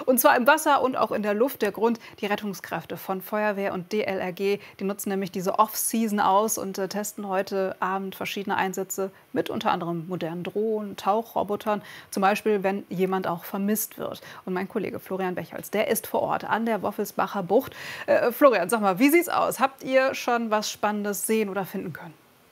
Und zwar im Wasser und auch in der Luft. Der Grund, die Rettungskräfte von Feuerwehr und DLRG, die nutzen nämlich diese Off-Season aus und testen heute Abend verschiedene Einsätze mit unter anderem modernen Drohnen, Tauchrobotern, zum Beispiel, wenn jemand auch vermisst wird. Und mein Kollege Florian Bechholz, der ist vor Ort an der Woffelsbacher Bucht. Florian, sag mal, wie sieht's aus? Habt ihr schon was Spannendes sehen oder finden können?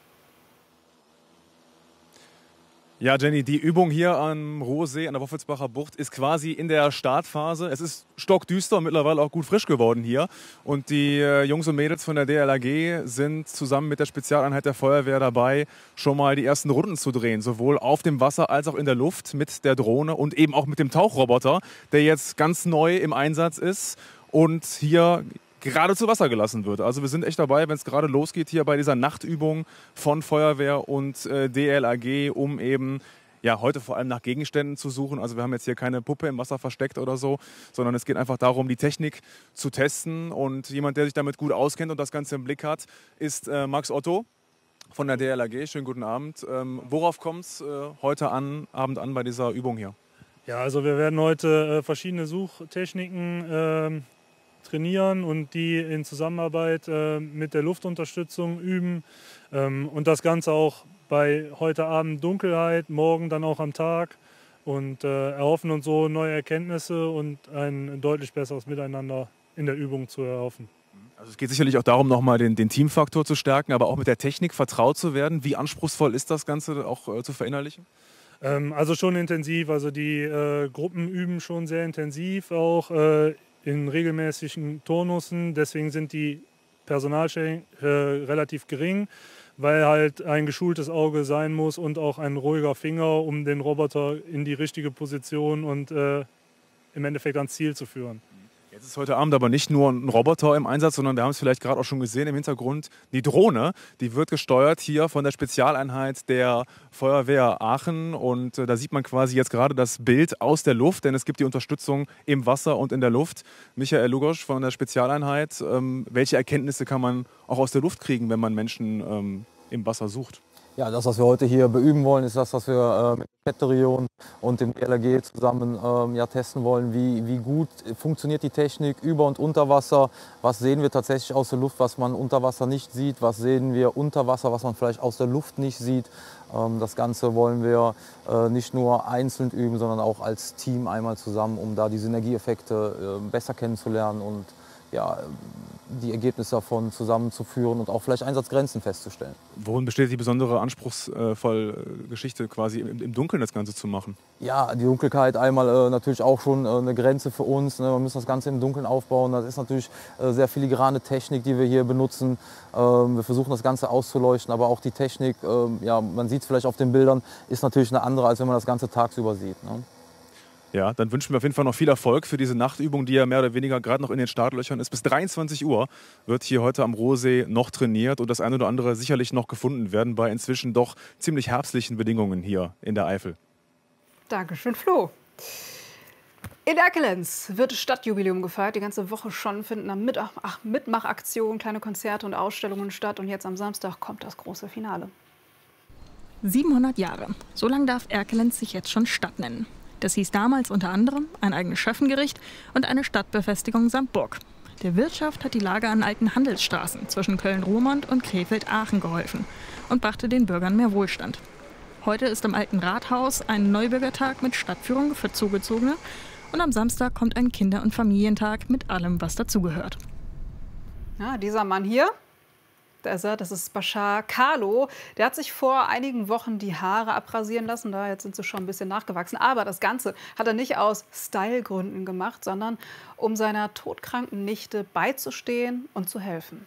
Ja, Jenny, die Übung hier am Rohsee an der Woffelsbacher Bucht ist quasi in der Startphase. Es ist stockdüster und mittlerweile auch gut frisch geworden hier. Und die Jungs und Mädels von der DLRG sind zusammen mit der Spezialeinheit der Feuerwehr dabei, schon mal die ersten Runden zu drehen. Sowohl auf dem Wasser als auch in der Luft mit der Drohne und eben auch mit dem Tauchroboter, der jetzt ganz neu im Einsatz ist und hier gerade zu Wasser gelassen wird. Also wir sind echt dabei, wenn es gerade losgeht hier bei dieser Nachtübung von Feuerwehr und DLRG, um eben ja, heute vor allem nach Gegenständen zu suchen. Also wir haben jetzt hier keine Puppe im Wasser versteckt oder so, sondern es geht einfach darum, die Technik zu testen. Und jemand, der sich damit gut auskennt und das Ganze im Blick hat, ist Max Otto von der DLRG. Schönen guten Abend. Worauf kommt es heute Abend an bei dieser Übung hier? Ja, also wir werden heute verschiedene Suchtechniken trainieren und die in Zusammenarbeit mit der Luftunterstützung üben und das Ganze auch bei heute Abend Dunkelheit, morgen dann auch am Tag und erhoffen uns so neue Erkenntnisse und ein deutlich besseres Miteinander in der Übung zu erhoffen. Also es geht sicherlich auch darum, nochmal den Teamfaktor zu stärken, aber auch mit der Technik vertraut zu werden. Wie anspruchsvoll ist das Ganze auch zu verinnerlichen? Also schon intensiv, also die Gruppen üben schon sehr intensiv auch in regelmäßigen Turnussen, deswegen sind die Personalstellen relativ gering, weil halt ein geschultes Auge sein muss und auch ein ruhiger Finger, um den Roboter in die richtige Position und im Endeffekt ans Ziel zu führen. Jetzt ist heute Abend aber nicht nur ein Roboter im Einsatz, sondern wir haben es vielleicht gerade auch schon gesehen im Hintergrund. Die Drohne, die wird gesteuert hier von der Spezialeinheit der Feuerwehr Aachen. Und da sieht man quasi jetzt gerade das Bild aus der Luft, denn es gibt die Unterstützung im Wasser und in der Luft. Michael Lugosch von der Spezialeinheit, welche Erkenntnisse kann man auch aus der Luft kriegen, wenn man Menschen im Wasser sucht? Ja, das, was wir heute hier beüben wollen, ist das, was wir mit Ketterion und dem DLRG zusammen testen wollen. Wie gut funktioniert die Technik über und unter Wasser? Was sehen wir tatsächlich aus der Luft, was man unter Wasser nicht sieht? Was sehen wir unter Wasser, was man vielleicht aus der Luft nicht sieht? Das Ganze wollen wir nicht nur einzeln üben, sondern auch als Team einmal zusammen, um da die Synergieeffekte besser kennenzulernen und ja, die Ergebnisse davon zusammenzuführen und auch vielleicht Einsatzgrenzen festzustellen. Worin besteht die besondere anspruchsvolle Geschichte, quasi im Dunkeln das Ganze zu machen? Ja, die Dunkelheit einmal natürlich auch schon eine Grenze für uns. Ne? Wir müssen das Ganze im Dunkeln aufbauen. Das ist natürlich sehr filigrane Technik, die wir hier benutzen. Wir versuchen das Ganze auszuleuchten, aber auch die Technik, ja, man sieht es vielleicht auf den Bildern, ist natürlich eine andere, als wenn man das Ganze tagsüber sieht. Ne? Ja, dann wünschen wir auf jeden Fall noch viel Erfolg für diese Nachtübung, die ja mehr oder weniger gerade noch in den Startlöchern ist. Bis 23 Uhr wird hier heute am Rohsee noch trainiert und das eine oder andere sicherlich noch gefunden werden bei inzwischen doch ziemlich herbstlichen Bedingungen hier in der Eifel. Dankeschön, Flo. In Erkelenz wird Stadtjubiläum gefeiert. Die ganze Woche schon finden am Mitmachaktionen, kleine Konzerte und Ausstellungen statt. Und jetzt am Samstag kommt das große Finale. 700 Jahre. So lange darf Erkelenz sich jetzt schon Stadt nennen. Das hieß damals unter anderem ein eigenes Schöffengericht und eine Stadtbefestigung samt Burg. Der Wirtschaft hat die Lage an alten Handelsstraßen zwischen Köln-Ruhrmond und Krefeld-Aachen geholfen und brachte den Bürgern mehr Wohlstand. Heute ist im alten Rathaus ein Neubürgertag mit Stadtführung für Zugezogene und am Samstag kommt ein Kinder- und Familientag mit allem, was dazugehört. Ja, dieser Mann hier, das ist Bashar Kahlo. Der hat sich vor einigen Wochen die Haare abrasieren lassen. Jetzt sind sie schon ein bisschen nachgewachsen. Aber das Ganze hat er nicht aus Stylegründen gemacht, sondern um seiner todkranken Nichte beizustehen und zu helfen.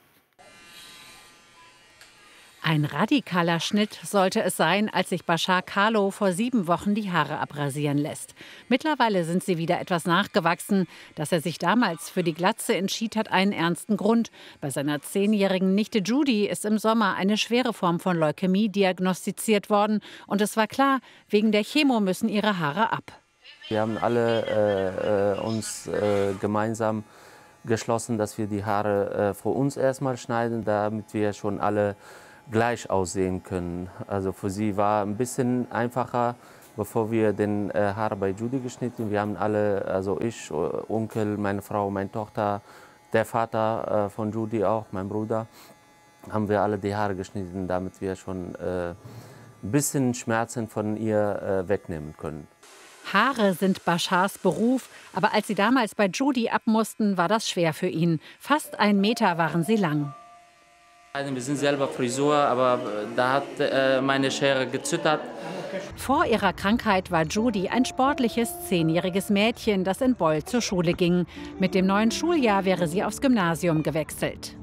Ein radikaler Schnitt sollte es sein, als sich Bashar Kahlo vor 7 Wochen die Haare abrasieren lässt. Mittlerweile sind sie wieder etwas nachgewachsen. Dass er sich damals für die Glatze entschied, hat einen ernsten Grund. Bei seiner 10-jährigen Nichte Judy ist im Sommer eine schwere Form von Leukämie diagnostiziert worden. Und es war klar, wegen der Chemo müssen ihre Haare ab. Wir haben alle uns gemeinsam geschlossen, dass wir die Haare für uns erstmal schneiden, damit wir schon alle gleich aussehen können. Also für sie war ein bisschen einfacher, bevor wir den Haare bei Judy geschnitten. Wir haben alle, also ich, Onkel, meine Frau, meine Tochter, der Vater von Judy auch, mein Bruder, haben wir alle die Haare geschnitten, damit wir schon ein bisschen Schmerzen von ihr wegnehmen können. Haare sind Bashars Beruf, aber als sie damals bei Judy ab mussten, war das schwer für ihn. Fast 1 Meter waren sie lang. Wir sind selber Frisur, aber da hat meine Schere gezittert. Vor ihrer Krankheit war Judy ein sportliches 10-jähriges Mädchen, das in Beul zur Schule ging. Mit dem neuen Schuljahr wäre sie aufs Gymnasium gewechselt.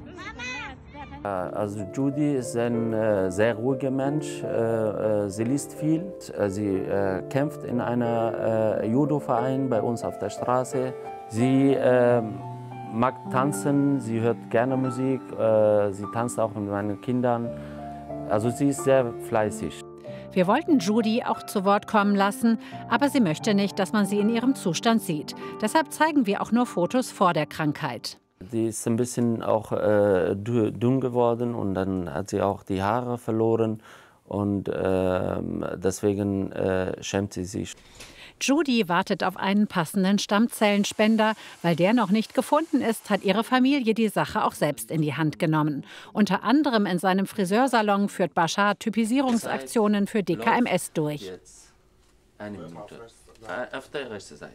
Also Judy ist ein sehr ruhiger Mensch. Sie liest viel. Sie kämpft in einem Judo-Verein bei uns auf der Straße. Sie mag tanzen, sie hört gerne Musik. Sie tanzt auch mit meinen Kindern. Also sie ist sehr fleißig. Wir wollten Judy auch zu Wort kommen lassen, aber sie möchte nicht, dass man sie in ihrem Zustand sieht. Deshalb zeigen wir auch nur Fotos vor der Krankheit. Sie ist ein bisschen auch dünn geworden und dann hat sie auch die Haare verloren und deswegen schämt sie sich. Judy wartet auf einen passenden Stammzellenspender. Weil der noch nicht gefunden ist, hat ihre Familie die Sache auch selbst in die Hand genommen. Unter anderem in seinem Friseursalon führt Bashar Typisierungsaktionen für DKMS durch. Jetzt 1 Minute. Auf der rechten Seite.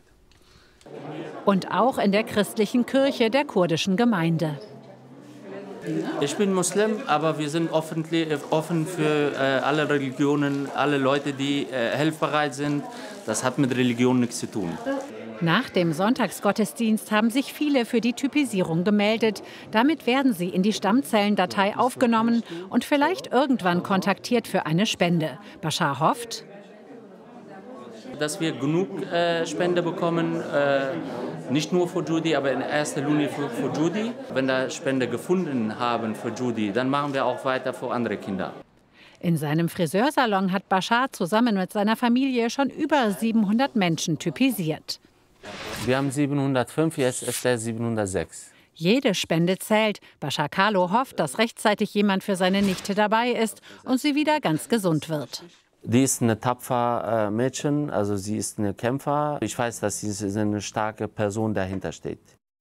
Und auch in der christlichen Kirche der kurdischen Gemeinde. Ich bin Muslim, aber wir sind offen für alle Religionen, alle Leute, die hilfsbereit sind. Das hat mit Religion nichts zu tun. Nach dem Sonntagsgottesdienst haben sich viele für die Typisierung gemeldet. Damit werden sie in die Stammzellendatei aufgenommen und vielleicht irgendwann kontaktiert für eine Spende. Bashar hofft, dass wir genug Spende bekommen, nicht nur für Judy, aber in erster Linie für Judy. Wenn wir Spende gefunden haben für Judy, dann machen wir auch weiter für andere Kinder. In seinem Friseursalon hat Bashar zusammen mit seiner Familie schon über 700 Menschen typisiert. Wir haben 705, jetzt ist er 706. Jede Spende zählt. Bashar Kalo hofft, dass rechtzeitig jemand für seine Nichte dabei ist und sie wieder ganz gesund wird. Die ist eine tapfer Mädchen, also sie ist eine Kämpfer. Ich weiß, dass sie eine starke Person dahinter steht.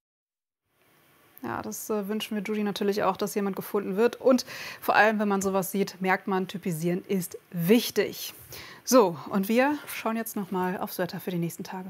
Ja, das wünschen wir Judy natürlich auch, dass jemand gefunden wird. Und vor allem, wenn man sowas sieht, merkt man, Typisieren ist wichtig. So, und wir schauen jetzt noch mal aufs Wetter für die nächsten Tage.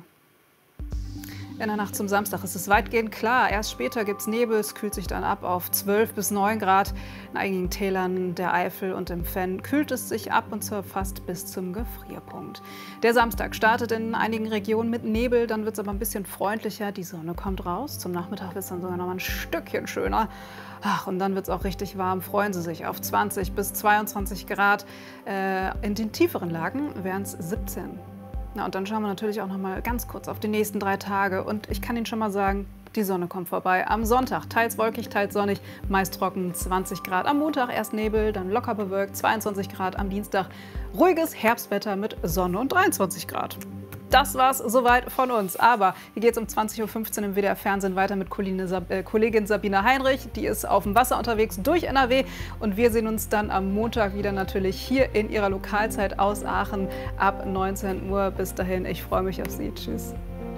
In der Nacht zum Samstag ist es weitgehend klar. Erst später gibt es Nebel, es kühlt sich dann ab auf 12 bis 9 Grad. In einigen Tälern der Eifel und im Venn kühlt es sich ab und zwar fast bis zum Gefrierpunkt. Der Samstag startet in einigen Regionen mit Nebel, dann wird es aber ein bisschen freundlicher. Die Sonne kommt raus. Zum Nachmittag wird es dann sogar noch mal ein Stückchen schöner. Ach, und dann wird es auch richtig warm. Freuen Sie sich auf 20 bis 22 Grad. In den tieferen Lagen wären es 17. Na, und dann schauen wir natürlich auch noch mal ganz kurz auf die nächsten 3 Tage. Und ich kann Ihnen schon mal sagen, die Sonne kommt vorbei. Am Sonntag teils wolkig, teils sonnig, meist trocken, 20 Grad. Am Montag erst Nebel, dann locker bewölkt, 22 Grad. Am Dienstag ruhiges Herbstwetter mit Sonne und 23 Grad. Das war's soweit von uns. Aber hier geht es um 20:15 Uhr im WDR Fernsehen weiter mit Kollegin Sabine Heinrich. Die ist auf dem Wasser unterwegs durch NRW. Und wir sehen uns dann am Montag wieder natürlich hier in ihrer Lokalzeit aus Aachen ab 19 Uhr. Bis dahin, ich freue mich auf Sie. Tschüss.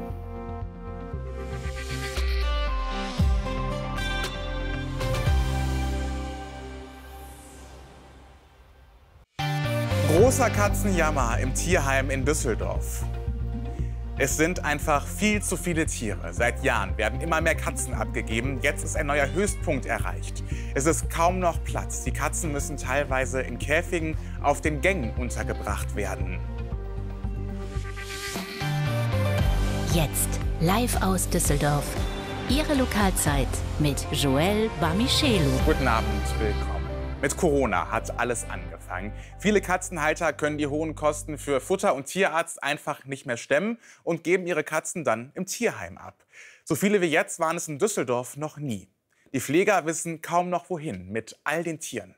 Großer Katzenjammer im Tierheim in Düsseldorf. Es sind einfach viel zu viele Tiere. Seit Jahren werden immer mehr Katzen abgegeben. Jetzt ist ein neuer Höchstpunkt erreicht. Es ist kaum noch Platz. Die Katzen müssen teilweise in Käfigen auf den Gängen untergebracht werden. Jetzt live aus Düsseldorf. Ihre Lokalzeit mit Joel Bamichelu. Guten Abend, willkommen. Mit Corona hat alles angefangen. Viele Katzenhalter können die hohen Kosten für Futter und Tierarzt einfach nicht mehr stemmen und geben ihre Katzen dann im Tierheim ab. So viele wie jetzt waren es in Düsseldorf noch nie. Die Pfleger wissen kaum noch wohin mit all den Tieren.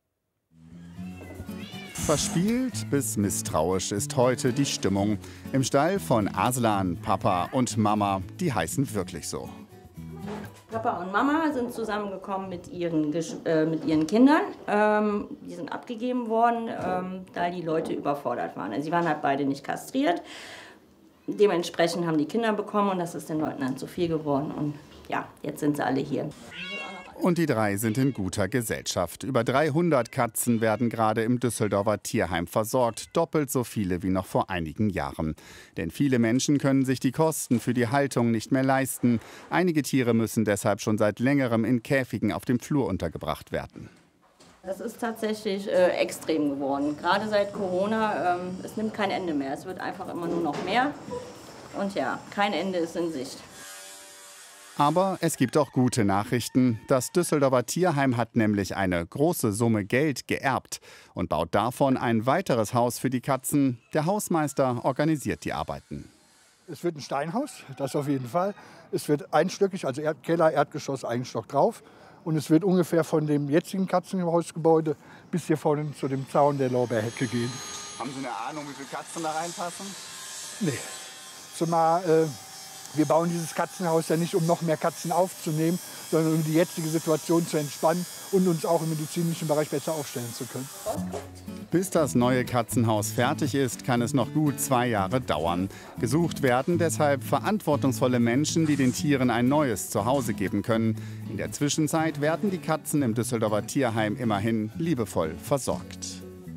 Verspielt bis misstrauisch ist heute die Stimmung im Stall von Aslan. Papa und Mama, die heißen wirklich so. Papa und Mama sind zusammengekommen mit ihren Kindern. Die sind abgegeben worden, da die Leute überfordert waren. Also sie waren halt beide nicht kastriert. Dementsprechend haben die Kinder bekommen und das ist den Leuten dann zu viel geworden. Und ja, jetzt sind sie alle hier. Und die 3 sind in guter Gesellschaft. Über 300 Katzen werden gerade im Düsseldorfer Tierheim versorgt. Doppelt so viele wie noch vor einigen Jahren. Denn viele Menschen können sich die Kosten für die Haltung nicht mehr leisten. Einige Tiere müssen deshalb schon seit längerem in Käfigen auf dem Flur untergebracht werden. Das ist tatsächlich extrem geworden. Gerade seit Corona, es nimmt kein Ende mehr. Es wird einfach immer nur noch mehr. Und ja, kein Ende ist in Sicht. Aber es gibt auch gute Nachrichten. Das Düsseldorfer Tierheim hat nämlich eine große Summe Geld geerbt und baut davon ein weiteres Haus für die Katzen. Der Hausmeister organisiert die Arbeiten. Es wird ein Steinhaus, das auf jeden Fall. Es wird einstöckig, also Keller, Erdgeschoss, ein Stock drauf. Und es wird ungefähr von dem jetzigen Katzenhausgebäude bis hier vorne zu dem Zaun der Lorbeerhecke gehen. Haben Sie eine Ahnung, wie viele Katzen da reinpassen? Nee. Zumal wir bauen dieses Katzenhaus ja nicht, um noch mehr Katzen aufzunehmen, sondern um die jetzige Situation zu entspannen und uns auch im medizinischen Bereich besser aufstellen zu können. Bis das neue Katzenhaus fertig ist, kann es noch gut 2 Jahre dauern. Gesucht werden deshalb verantwortungsvolle Menschen, die den Tieren ein neues Zuhause geben können. In der Zwischenzeit werden die Katzen im Düsseldorfer Tierheim immerhin liebevoll versorgt.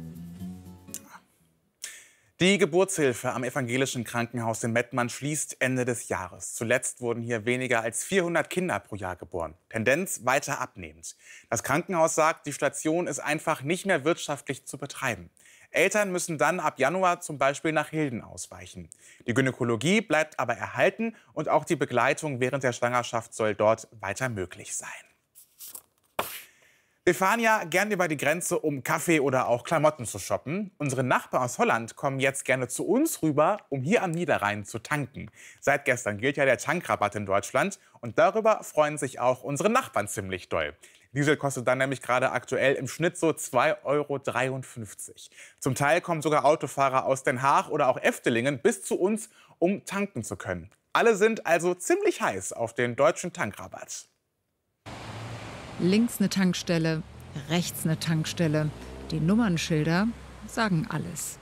Die Geburtshilfe am evangelischen Krankenhaus in Mettmann schließt Ende des Jahres. Zuletzt wurden hier weniger als 400 Kinder pro Jahr geboren. Tendenz weiter abnehmend. Das Krankenhaus sagt, die Station ist einfach nicht mehr wirtschaftlich zu betreiben. Eltern müssen dann ab Januar zum Beispiel nach Hilden ausweichen. Die Gynäkologie bleibt aber erhalten und auch die Begleitung während der Schwangerschaft soll dort weiter möglich sein. Wir fahren ja gern über die Grenze, um Kaffee oder auch Klamotten zu shoppen. Unsere Nachbarn aus Holland kommen jetzt gerne zu uns rüber, um hier am Niederrhein zu tanken. Seit gestern gilt ja der Tankrabatt in Deutschland und darüber freuen sich auch unsere Nachbarn ziemlich doll. Diesel kostet dann nämlich gerade aktuell im Schnitt so 2,53 €. Zum Teil kommen sogar Autofahrer aus Den Haag oder auch Eftelingen bis zu uns, um tanken zu können. Alle sind also ziemlich heiß auf den deutschen Tankrabatt. Links eine Tankstelle, rechts eine Tankstelle. Die Nummernschilder sagen alles.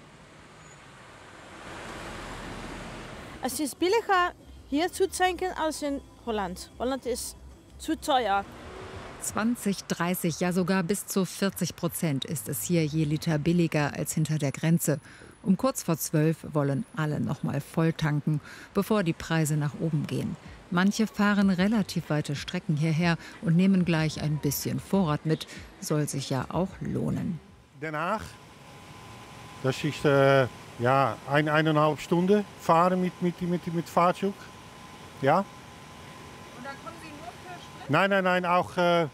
Es ist billiger, hier zu tanken als in Holland. Holland ist zu teuer. 20, 30, ja sogar bis zu 40% ist es hier je Liter billiger als hinter der Grenze. Um kurz vor 12 wollen alle noch mal voll tanken, bevor die Preise nach oben gehen. Manche fahren relativ weite Strecken hierher und nehmen gleich ein bisschen Vorrat mit. Soll sich ja auch lohnen. Den Haag, das ist ja 1,5 Stunden fahren mit Fahrzeug. Ja. Und da kommen Sie nur für Sprit? Nein, auch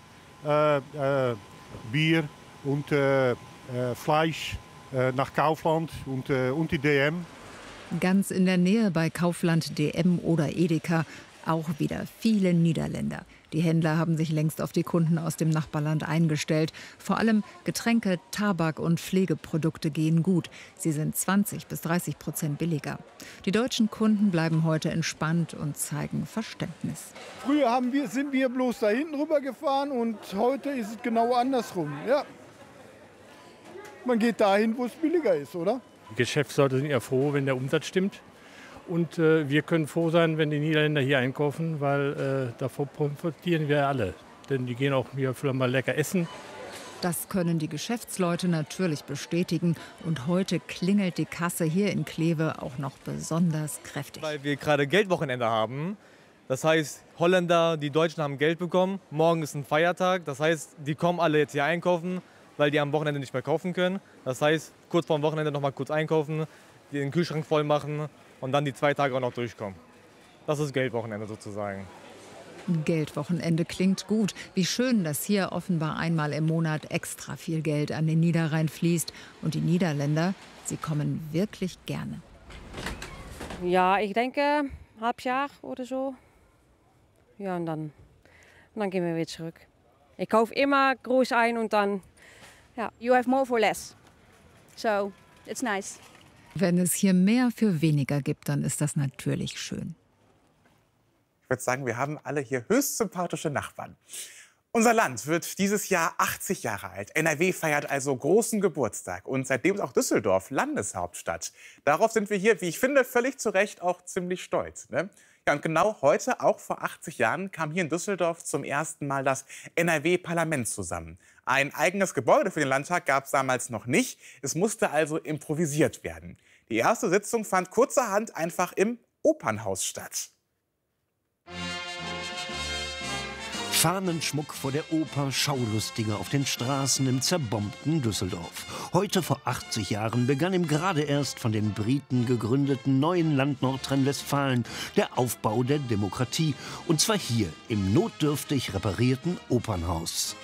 Bier und Fleisch nach Kaufland und die DM. Ganz in der Nähe bei Kaufland, DM oder Edeka auch wieder viele Niederländer. Die Händler haben sich längst auf die Kunden aus dem Nachbarland eingestellt. Vor allem Getränke, Tabak und Pflegeprodukte gehen gut. Sie sind 20 bis 30% billiger. Die deutschen Kunden bleiben heute entspannt und zeigen Verständnis. Früher sind wir bloß da hinten rüber gefahren und heute ist es genau andersrum. Ja. Man geht dahin, wo es billiger ist, oder? Die Geschäftsleute sind ja froh, wenn der Umsatz stimmt. Und wir können froh sein, wenn die Niederländer hier einkaufen, weil davon profitieren wir alle. Denn die gehen auch hier vielleicht mal lecker essen. Das können die Geschäftsleute natürlich bestätigen. Und heute klingelt die Kasse hier in Kleve auch noch besonders kräftig. Weil wir gerade Geldwochenende haben. Das heißt, Holländer, die Deutschen haben Geld bekommen. Morgen ist ein Feiertag. Das heißt, die kommen alle jetzt hier einkaufen, weil die am Wochenende nicht mehr kaufen können. Das heißt, kurz vor dem Wochenende noch mal kurz einkaufen, den Kühlschrank voll machen und dann die 2 Tage auch noch durchkommen. Das ist Geldwochenende sozusagen. Geldwochenende klingt gut. Wie schön, dass hier offenbar einmal im Monat extra viel Geld an den Niederrhein fließt. Und die Niederländer, sie kommen wirklich gerne. Ja, ich denke, Halbjahr oder so. Ja, und dann gehen wir wieder zurück. Ich kaufe immer groß ein und dann, ja. You have more for less. So, it's nice. Wenn es hier mehr für weniger gibt, dann ist das natürlich schön. würde sagen, wir haben alle hier höchst sympathische Nachbarn. Unser Land wird dieses Jahr 80 Jahre alt. NRW feiert also großen Geburtstag. Und seitdem ist auch Düsseldorf Landeshauptstadt. Darauf sind wir hier, wie ich finde, völlig zu Recht auch ziemlich stolz. Ne? Ja, und genau heute, auch vor 80 Jahren, kam hier in Düsseldorf zum ersten Mal das NRW-Parlament zusammen. Ein eigenes Gebäude für den Landtag gab es damals noch nicht. Es musste also improvisiert werden. Die erste Sitzung fand kurzerhand einfach im Opernhaus statt. Fahnenschmuck vor der Oper, Schaulustige auf den Straßen im zerbombten Düsseldorf. Heute vor 80 Jahren begann im gerade erst von den Briten gegründeten neuen Land Nordrhein-Westfalen der Aufbau der Demokratie. Und zwar hier im notdürftig reparierten Opernhaus.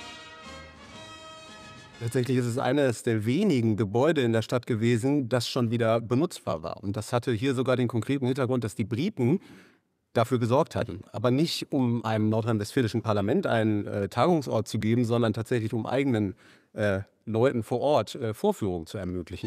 Tatsächlich ist es eines der wenigen Gebäude in der Stadt gewesen, das schon wieder benutzbar war. Und das hatte hier sogar den konkreten Hintergrund, dass die Briten dafür gesorgt hatten. Aber nicht, um einem nordrhein-westfälischen Parlament einen Tagungsort zu geben, sondern tatsächlich, um eigenen Leuten vor Ort Vorführungen zu ermöglichen.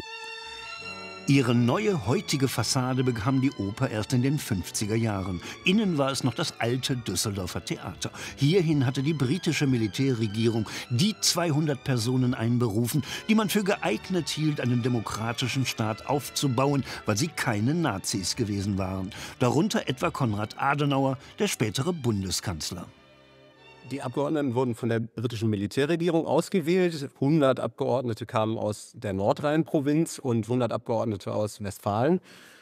Ihre neue heutige Fassade bekam die Oper erst in den 50er Jahren. Innen war es noch das alte Düsseldorfer Theater. Hierhin hatte die britische Militärregierung die 200 Personen einberufen, die man für geeignet hielt, einen demokratischen Staat aufzubauen, weil sie keine Nazis gewesen waren. Darunter etwa Konrad Adenauer, der spätere Bundeskanzler. Die Abgeordneten wurden von der britischen Militärregierung ausgewählt. 100 Abgeordnete kamen aus der Nordrhein-Provinz und 100 Abgeordnete aus Westfalen.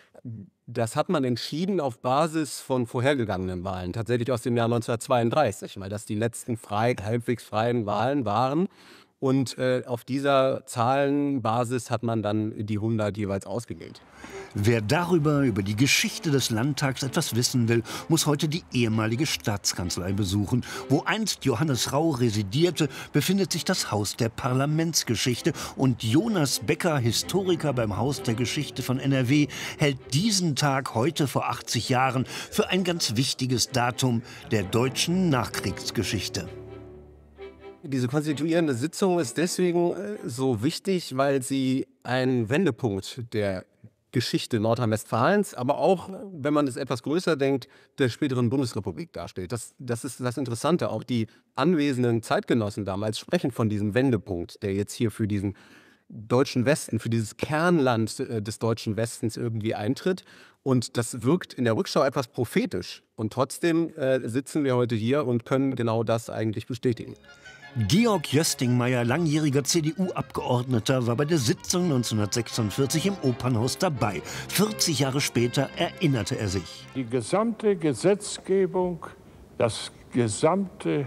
Das hat man entschieden auf Basis von vorhergegangenen Wahlen, tatsächlich aus dem Jahr 1932, weil das die letzten halbwegs freien Wahlen waren. Und auf dieser Zahlenbasis hat man dann die 100 jeweils ausgewählt. Wer darüber, über die Geschichte des Landtags etwas wissen will, muss heute die ehemalige Staatskanzlei besuchen. Wo einst Johannes Rau residierte, befindet sich das Haus der Parlamentsgeschichte. Und Jonas Becker, Historiker beim Haus der Geschichte von NRW, hält diesen Tag heute vor 80 Jahren für ein ganz wichtiges Datum der deutschen Nachkriegsgeschichte. Diese konstituierende Sitzung ist deswegen so wichtig, weil sie ein Wendepunkt der Geschichte Nordrhein-Westfalens, aber auch, wenn man es etwas größer denkt, der späteren Bundesrepublik darstellt. Das ist das Interessante. Auch die anwesenden Zeitgenossen damals sprechen von diesem Wendepunkt, der jetzt hier für diesen deutschen Westen, für dieses Kernland des deutschen Westens irgendwie eintritt. Und das wirkt in der Rückschau etwas prophetisch. Und trotzdem sitzen wir heute hier und können genau das eigentlich bestätigen. Georg Jöstingmeier, langjähriger CDU-Abgeordneter, war bei der Sitzung 1946 im Opernhaus dabei. 40 Jahre später erinnerte er sich. Die gesamte Gesetzgebung, das gesamte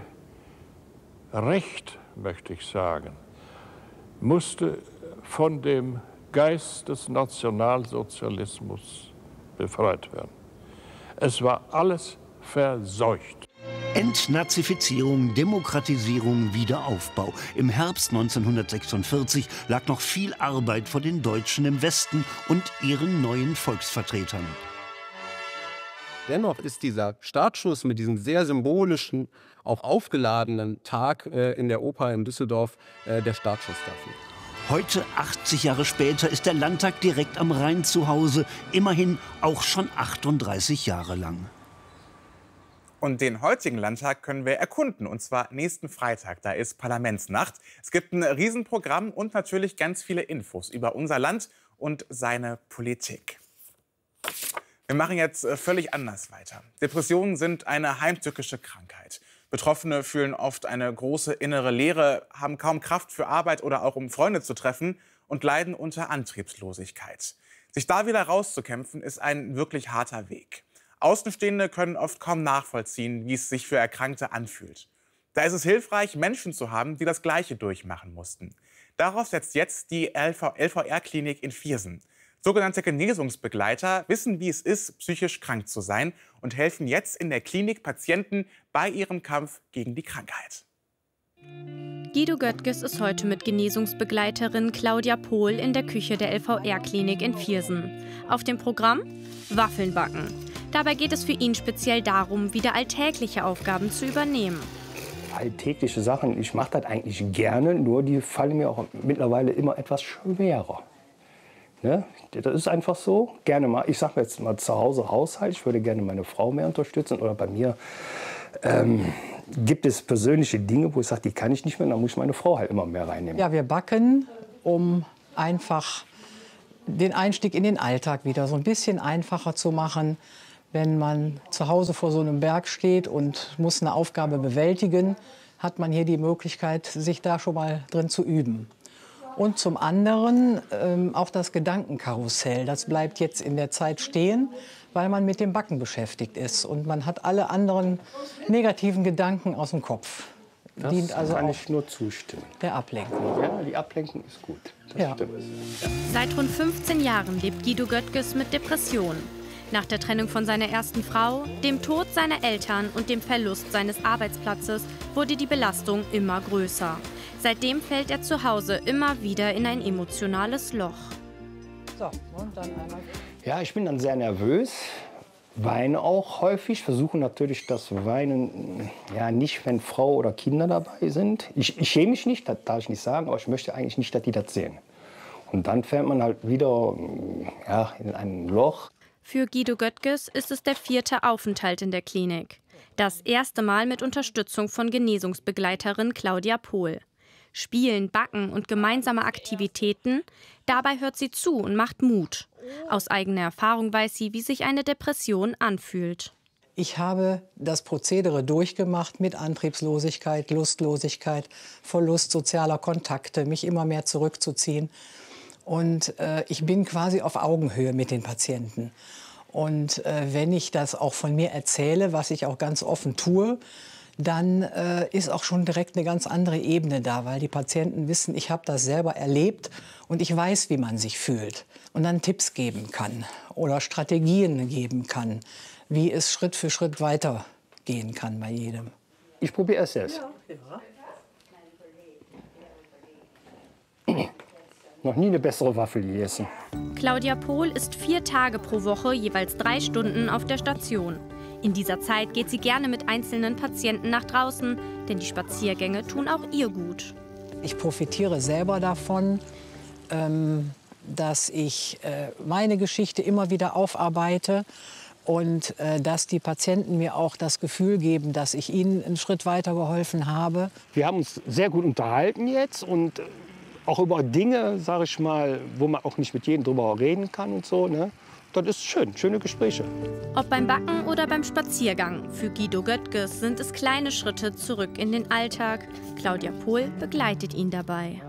Recht, möchte ich sagen, musste von dem Geist des Nationalsozialismus befreit werden. Es war alles verseucht. Entnazifizierung, Demokratisierung, Wiederaufbau. Im Herbst 1946 lag noch viel Arbeit vor den Deutschen im Westen und ihren neuen Volksvertretern. Dennoch ist dieser Startschuss mit diesem sehr symbolischen, auch aufgeladenen Tag in der Oper in Düsseldorf der Startschuss dafür. Heute, 80 Jahre später, ist der Landtag direkt am Rhein zu Hause. Immerhin auch schon 38 Jahre lang. Und den heutigen Landtag können wir erkunden, und zwar nächsten Freitag. Da ist Parlamentsnacht. Es gibt ein Riesenprogramm und natürlich ganz viele Infos über unser Land und seine Politik. Wir machen jetzt völlig anders weiter. Depressionen sind eine heimtückische Krankheit. Betroffene fühlen oft eine große innere Leere, haben kaum Kraft für Arbeit oder auch um Freunde zu treffen und leiden unter Antriebslosigkeit. Sich da wieder rauszukämpfen, ist ein wirklich harter Weg. Außenstehende können oft kaum nachvollziehen, wie es sich für Erkrankte anfühlt. Da ist es hilfreich, Menschen zu haben, die das Gleiche durchmachen mussten. Darauf setzt jetzt die LVR-Klinik in Viersen. Sogenannte Genesungsbegleiter wissen, wie es ist, psychisch krank zu sein und helfen jetzt in der Klinik Patienten bei ihrem Kampf gegen die Krankheit. Guido Göttges ist heute mit Genesungsbegleiterin Claudia Pohl in der Küche der LVR-Klinik in Viersen. Auf dem Programm Waffeln backen. Dabei geht es für ihn speziell darum, wieder alltägliche Aufgaben zu übernehmen. Alltägliche Sachen, ich mache das eigentlich gerne, nur die fallen mir auch mittlerweile immer etwas schwerer. Ne? Das ist einfach so. Gerne mal, ich sage jetzt mal zu Hause Haushalt. Ich würde gerne meine Frau mehr unterstützen. Oder bei mir gibt es persönliche Dinge, wo ich sage, die kann ich nicht mehr. Dann muss ich meine Frau halt immer mehr reinnehmen. Ja, wir backen, um einfach den Einstieg in den Alltag wieder so ein bisschen einfacher zu machen. Wenn man zu Hause vor so einem Berg steht und muss eine Aufgabe bewältigen, hat man hier die Möglichkeit, sich da schon mal drin zu üben. Und zum anderen auch das Gedankenkarussell. Das bleibt jetzt in der Zeit stehen, weil man mit dem Backen beschäftigt ist. Und man hat alle anderen negativen Gedanken aus dem Kopf. Das dient also kann auch ich nur zustimmen. der Ablenkung. Ja, die Ablenkung ist gut. Das Ja. stimmt. Seit rund 15 Jahren lebt Guido Göttges mit Depressionen. Nach der Trennung von seiner ersten Frau, dem Tod seiner Eltern und dem Verlust seines Arbeitsplatzes wurde die Belastung immer größer. Seitdem fällt er zu Hause immer wieder in ein emotionales Loch. So, und dann einmal. Ja, ich bin dann sehr nervös, weine auch häufig, versuche natürlich das Weinen, ja, nicht, wenn Frau oder Kinder dabei sind. Ich schäme mich nicht, das darf ich nicht sagen, aber ich möchte eigentlich nicht, dass die das sehen. Und dann fällt man halt wieder ja, in ein Loch. Für Guido Göttges ist es der 4. Aufenthalt in der Klinik. Das erste Mal mit Unterstützung von Genesungsbegleiterin Claudia Pohl. Spielen, Backen und gemeinsame Aktivitäten, dabei hört sie zu und macht Mut. Aus eigener Erfahrung weiß sie, wie sich eine Depression anfühlt. Ich habe das Prozedere durchgemacht mit Antriebslosigkeit, Lustlosigkeit, Verlust sozialer Kontakte, mich immer mehr zurückzuziehen. Und ich bin quasi auf Augenhöhe mit den Patienten. Und wenn ich das auch von mir erzähle, was ich auch ganz offen tue, dann ist auch schon direkt eine ganz andere Ebene da, weil die Patienten wissen, ich habe das selber erlebt und ich weiß, wie man sich fühlt. Und dann Tipps geben kann oder Strategien geben kann, wie es Schritt für Schritt weitergehen kann bei jedem. Ich probiere es selbst. Noch nie eine bessere Waffel gegessen. Claudia Pohl ist 4 Tage pro Woche jeweils 3 Stunden auf der Station. In dieser Zeit geht sie gerne mit einzelnen Patienten nach draußen, denn die Spaziergänge tun auch ihr gut. Ich profitiere selber davon, dass ich meine Geschichte immer wieder aufarbeite und dass die Patienten mir auch das Gefühl geben, dass ich ihnen einen Schritt weiter geholfen habe. Wir haben uns sehr gut unterhalten jetzt und auch über Dinge, sage ich mal, wo man auch nicht mit jedem drüber reden kann und so. Ne? Das ist schön, schöne Gespräche. Ob beim Backen oder beim Spaziergang, für Guido Göttges sind es kleine Schritte zurück in den Alltag. Claudia Pohl begleitet ihn dabei.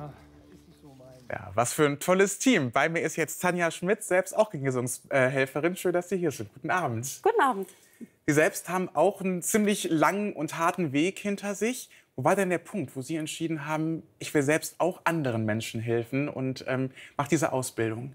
Ja, was für ein tolles Team. Bei mir ist jetzt Tanja Schmidt, selbst auch Genesungshelferin. Schön, dass Sie hier sind. Guten Abend. Guten Abend. Sie selbst haben auch einen ziemlich langen und harten Weg hinter sich. Wo war denn der Punkt, wo Sie entschieden haben, ich will selbst auch anderen Menschen helfen und mache diese Ausbildung?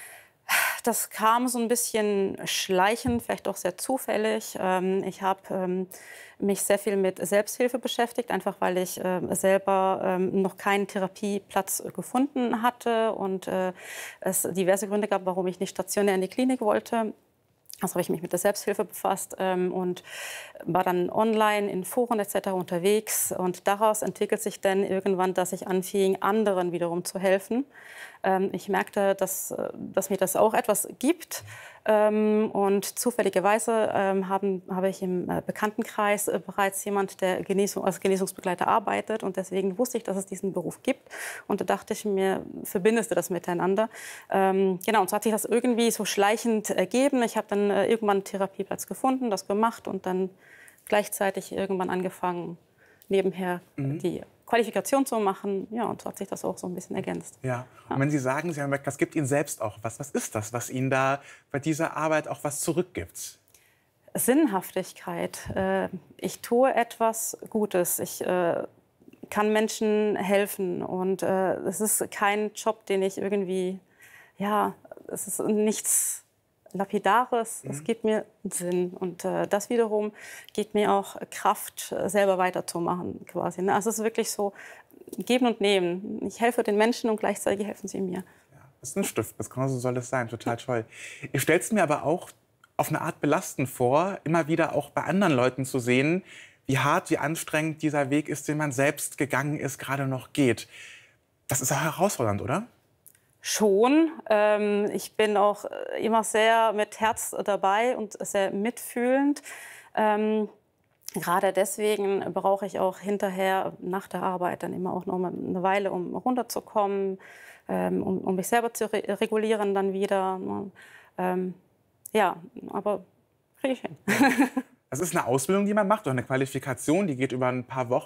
Das kam so ein bisschen schleichend, vielleicht auch sehr zufällig. Ich habe mich sehr viel mit Selbsthilfe beschäftigt, einfach weil ich selber noch keinen Therapieplatz gefunden hatte und es diverse Gründe gab, warum ich nicht stationär in die Klinik wollte. Also habe ich mich mit der Selbsthilfe befasst und war dann online in Foren etc. unterwegs. Und daraus entwickelt sich dann irgendwann, dass ich anfing, anderen wiederum zu helfen. Ich merkte, dass mir das auch etwas gibt. Und zufälligerweise habe ich im Bekanntenkreis bereits jemand, der als Genesungsbegleiter arbeitet. Und deswegen wusste ich, dass es diesen Beruf gibt. Und da dachte ich mir, verbindest du das miteinander? Genau, und so hat sich das irgendwie so schleichend ergeben. Ich habe dann irgendwann einen Therapieplatz gefunden, das gemacht und dann gleichzeitig irgendwann angefangen, nebenher die Qualifikation zu machen. Ja, und so hat sich das auch so ein bisschen ergänzt. Ja. Und wenn Sie sagen, Sie haben gemerkt, das gibt Ihnen selbst auch was. Was ist das, was Ihnen da bei dieser Arbeit auch was zurückgibt? Sinnhaftigkeit. Ich tue etwas Gutes. Ich kann Menschen helfen. Und es ist kein Job, den ich irgendwie, ja, es ist nichts Lapidares. Es gibt mir Sinn. Und das wiederum gibt mir auch Kraft, selber weiterzumachen quasi. Also es ist wirklich so geben und nehmen. Ich helfe den Menschen und gleichzeitig helfen sie mir. Ja, das ist ein Stift, das so soll es sein. Total toll. Ich stelle es mir aber auch auf eine Art belastend vor, immer wieder auch bei anderen Leuten zu sehen, wie hart, wie anstrengend dieser Weg ist, den man selbst gegangen ist, gerade noch geht. Das ist auch herausfordernd, oder? Schon. Ich bin auch immer sehr mit Herz dabei und sehr mitfühlend. Gerade deswegen brauche ich auch hinterher nach der Arbeit dann immer auch noch mal eine Weile, um runterzukommen, um mich selber zu regulieren dann wieder. Ja, aber kriege ich hin. Das ist eine Ausbildung, die man macht, oder eine Qualifikation, die geht über ein paar Wochen.